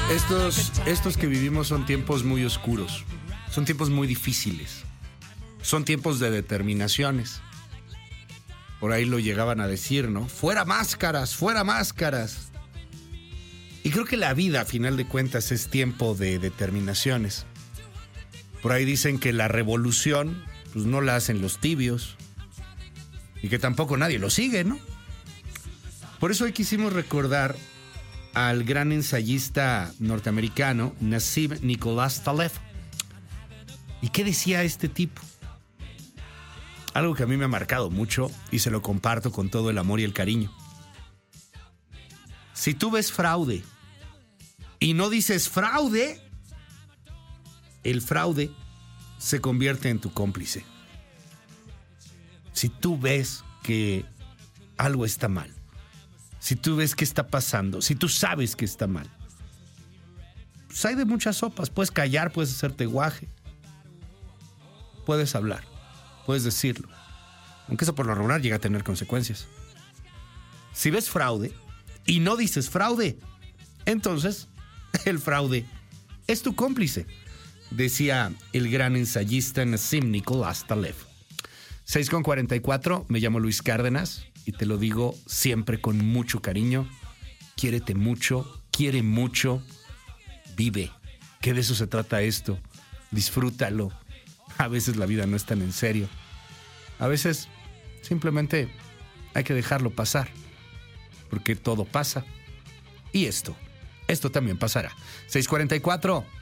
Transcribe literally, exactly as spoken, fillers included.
Estos, estos que vivimos son tiempos muy oscuros, son tiempos muy difíciles, son tiempos de determinaciones. Por ahí lo llegaban a decir, ¿no? ¡Fuera máscaras! ¡Fuera máscaras! Y creo que la vida, a final de cuentas, es tiempo de determinaciones. Por ahí dicen que la revolución, pues no la hacen los tibios. Y que tampoco nadie lo sigue, ¿no? Por eso hoy quisimos recordar al gran ensayista norteamericano Nassim Nicholas Taleb. ¿Y qué decía este tipo? Algo que a mí me ha marcado mucho y se lo comparto con todo el amor y el cariño. Si tú ves fraude y no dices fraude, el fraude se convierte en tu cómplice. Si tú ves que algo está mal, si tú ves que está pasando, si tú sabes que está mal, pues hay de muchas sopas. Puedes callar, puedes hacerte guaje, puedes hablar, puedes decirlo. Aunque eso por lo regular llega a tener consecuencias. Si ves fraude y no dices fraude, entonces el fraude es tu cómplice, decía el gran ensayista Nassim Nicholas Taleb. seis con cuarenta y cuatro, me llamo Luis Cárdenas y te lo digo siempre con mucho cariño. Quiérete mucho, quiere mucho, vive. Que de eso se trata esto. Disfrútalo. A veces la vida no es tan en serio. A veces simplemente hay que dejarlo pasar. Porque todo pasa. Y esto, esto también pasará. seis cuarenta y cuatro.